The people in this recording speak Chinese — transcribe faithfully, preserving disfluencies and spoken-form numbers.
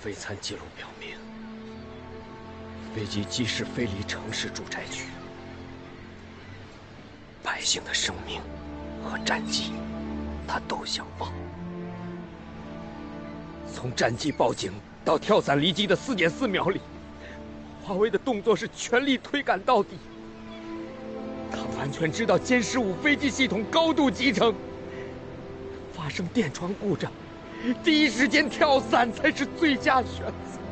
飞参记录表明，飞机机师飞离城市住宅区，百姓的生命和战机，他都想报。从战机报警到跳伞离机的四点四秒里，华为的动作是全力推赶到底。他完全知道歼十五飞机系统高度集成，发生电窗故障，第一时间跳伞才是最佳选择。